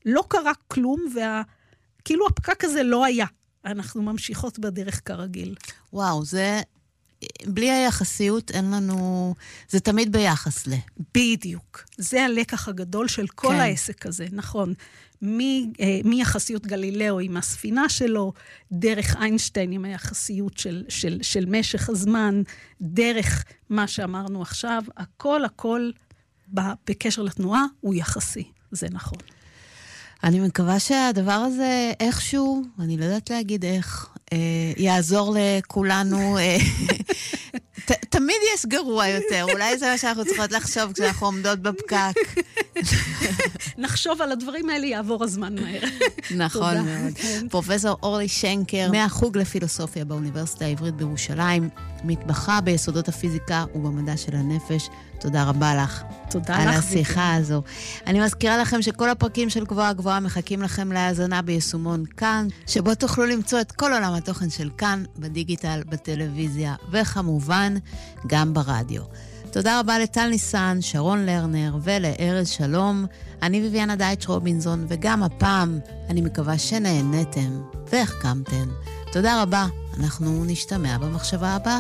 לא קרה כלום, כאילו הפקק הזה לא היה. אנחנו ממשיכות בדרך כרגיל. וואו, זה... בלי היחסיות אין לנו... זה תמיד ביחס ל... בדיוק. זה הלקח הגדול של כל העסק הזה, נכון. מיחסיות גלילאו עם הספינה שלו, דרך איינשטיין עם היחסיות של משך הזמן, דרך מה שאמרנו עכשיו, הכל בקשר לתנועה הוא יחסי. זה נכון. אני מקווה שהדבר הזה איכשהו, אני לא יודעת להגיד איך, יעזור לכולנו. תמיד יש גרוע יותר, אולי זה מה שאנחנו צריכות לחשוב כשאנחנו עומדות בפקק. נחשוב על הדברים האלה, יעבור הזמן מהר. נכון מאוד. פרופסור אורלי שנקר, מהחוג לפילוסופיה באוניברסיטה העברית בירושלים, מתמחה ביסודות הפיזיקה ובמדע של הנפש. תודה רבה לך. תודה לך. על לך. השיחה הזו. אני מזכירה לכם שכל הפרקים של גבוהה גבוהה מחכים לכם להאזנה ביישומון כאן, שבו תוכלו למצוא את כל עולם התוכן של כאן, בדיגיטל, בטלוויזיה, וכמובן גם ברדיו. תודה רבה לטל ניסן, שרון לרנר ולארז שלום. אני ויביאנה דייטש רובינזון, וגם הפעם אני מקווה שנהנתם והחכמתם. תודה רבה, אנחנו נשתמע במחשבה הבאה.